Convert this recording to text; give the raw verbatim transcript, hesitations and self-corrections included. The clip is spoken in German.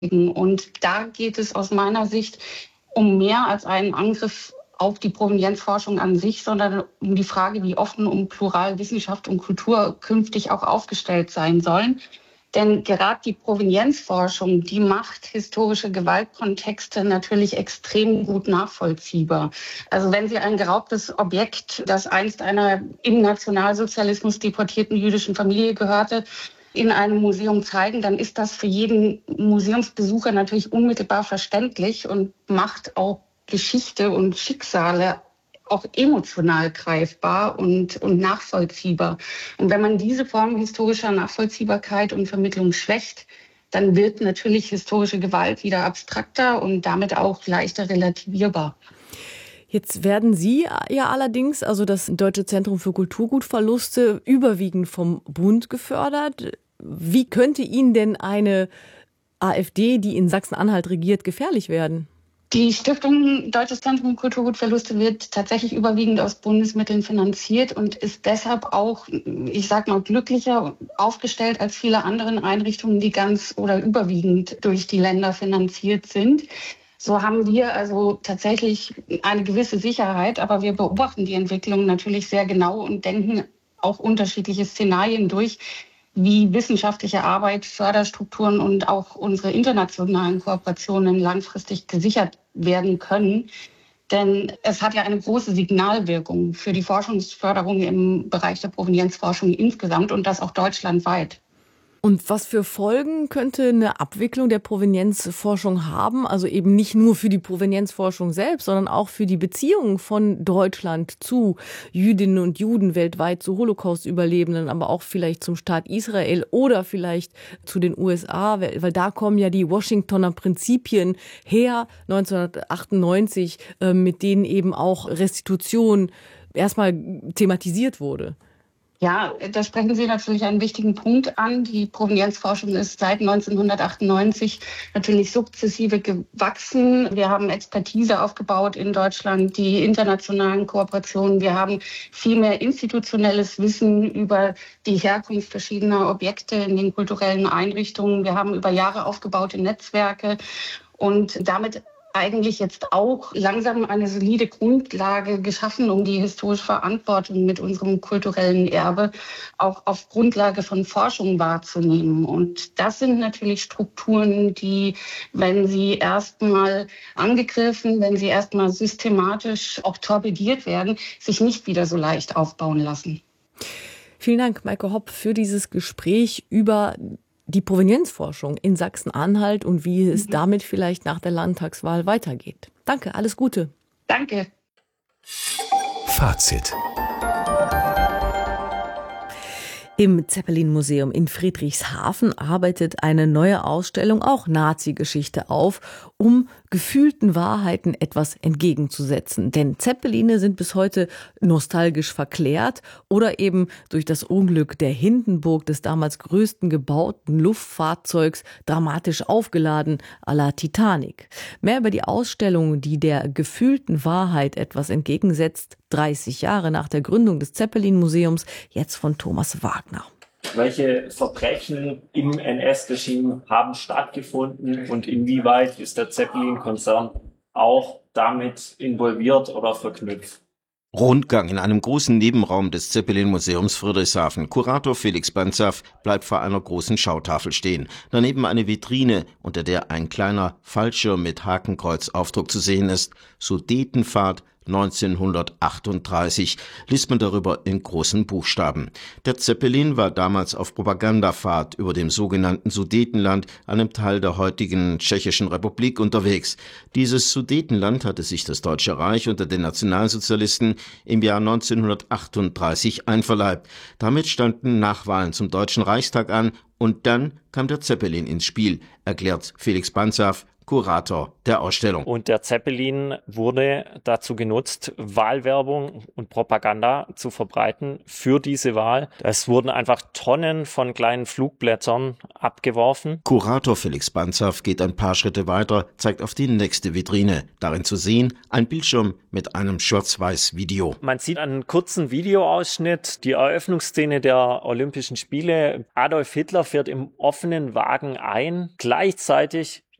Und da geht es aus meiner Sicht um mehr als einen Angriff auf die Provenienzforschung an sich, sondern um die Frage, wie offen und plural Wissenschaft und Kultur künftig auch aufgestellt sein sollen. Denn gerade die Provenienzforschung, die macht historische Gewaltkontexte natürlich extrem gut nachvollziehbar. Also wenn Sie ein geraubtes Objekt, das einst einer im Nationalsozialismus deportierten jüdischen Familie gehörte, in einem Museum zeigen, dann ist das für jeden Museumsbesucher natürlich unmittelbar verständlich und macht auch Geschichte und Schicksale auch emotional greifbar und, und nachvollziehbar. Und wenn man diese Form historischer Nachvollziehbarkeit und Vermittlung schwächt, dann wird natürlich historische Gewalt wieder abstrakter und damit auch leichter relativierbar. Jetzt werden Sie ja allerdings, also das Deutsche Zentrum für Kulturgutverluste, überwiegend vom Bund gefördert. Wie könnte Ihnen denn eine AfD, die in Sachsen-Anhalt regiert, gefährlich werden? Die Stiftung Deutsches Zentrum für Kulturgutverluste wird tatsächlich überwiegend aus Bundesmitteln finanziert und ist deshalb auch, ich sag mal, glücklicher aufgestellt als viele andere Einrichtungen, die ganz oder überwiegend durch die Länder finanziert sind. So haben wir also tatsächlich eine gewisse Sicherheit, aber wir beobachten die Entwicklung natürlich sehr genau und denken auch unterschiedliche Szenarien durch, wie wissenschaftliche Arbeit, Förderstrukturen und auch unsere internationalen Kooperationen langfristig gesichert werden können. Denn es hat ja eine große Signalwirkung für die Forschungsförderung im Bereich der Provenienzforschung insgesamt und das auch deutschlandweit. Und was für Folgen könnte eine Abwicklung der Provenienzforschung haben? Also eben nicht nur für die Provenienzforschung selbst, sondern auch für die Beziehungen von Deutschland zu Jüdinnen und Juden weltweit, zu Holocaust-Überlebenden, aber auch vielleicht zum Staat Israel oder vielleicht zu den U S A, weil da kommen ja die Washingtoner Prinzipien her, neunzehnhundertachtundneunzig, mit denen eben auch Restitution erstmal thematisiert wurde. Ja, da sprechen Sie natürlich einen wichtigen Punkt an. Die Provenienzforschung ist seit neunzehnhundertachtundneunzig natürlich sukzessive gewachsen. Wir haben Expertise aufgebaut in Deutschland, die internationalen Kooperationen. Wir haben viel mehr institutionelles Wissen über die Herkunft verschiedener Objekte in den kulturellen Einrichtungen. Wir haben über Jahre aufgebaute Netzwerke und damit eigentlich jetzt auch langsam eine solide Grundlage geschaffen, um die historische Verantwortung mit unserem kulturellen Erbe auch auf Grundlage von Forschung wahrzunehmen. Und das sind natürlich Strukturen, die, wenn sie erstmal angegriffen, wenn sie erstmal systematisch auch torpediert werden, sich nicht wieder so leicht aufbauen lassen. Vielen Dank, Maike Hopp, für dieses Gespräch über die Provenienzforschung in Sachsen-Anhalt und wie es mhm. damit vielleicht nach der Landtagswahl weitergeht. Danke, alles Gute. Danke. Fazit. Im Zeppelin-Museum in Friedrichshafen arbeitet eine neue Ausstellung auch Nazi-Geschichte auf, um gefühlten Wahrheiten etwas entgegenzusetzen. Denn Zeppeline sind bis heute nostalgisch verklärt oder eben durch das Unglück der Hindenburg, des damals größten gebauten Luftfahrzeugs, dramatisch aufgeladen à la Titanic. Mehr über die Ausstellung, die der gefühlten Wahrheit etwas entgegensetzt, dreißig Jahre nach der Gründung des Zeppelin-Museums, jetzt von Thomas Wagner. Welche Verbrechen im N S-Regime haben stattgefunden und inwieweit ist der Zeppelin-Konzern auch damit involviert oder verknüpft? Rundgang in einem großen Nebenraum des Zeppelin-Museums Friedrichshafen. Kurator Felix Banzaf bleibt vor einer großen Schautafel stehen. Daneben eine Vitrine, unter der ein kleiner Fallschirm mit Hakenkreuzaufdruck zu sehen ist. Sudetenfahrt neunzehnhundertachtunddreißig liest man darüber in großen Buchstaben. Der Zeppelin war damals auf Propagandafahrt über dem sogenannten Sudetenland, einem Teil der heutigen Tschechischen Republik, unterwegs. Dieses Sudetenland hatte sich das Deutsche Reich unter den Nationalsozialisten im Jahr neunzehnhundertachtunddreißig einverleibt. Damit standen Nachwahlen zum Deutschen Reichstag an und dann kam der Zeppelin ins Spiel, erklärt Felix Banzaf, Kurator der Ausstellung. Und der Zeppelin wurde dazu genutzt, Wahlwerbung und Propaganda zu verbreiten für diese Wahl. Es wurden einfach Tonnen von kleinen Flugblättern abgeworfen. Kurator Felix Banzaf geht ein paar Schritte weiter, zeigt auf die nächste Vitrine. Darin zu sehen ein Bildschirm mit einem Schwarz-Weiß-Video. Man sieht einen kurzen Videoausschnitt, die Eröffnungsszene der Olympischen Spiele. Adolf Hitler fährt im offenen Wagen ein. Gleichzeitig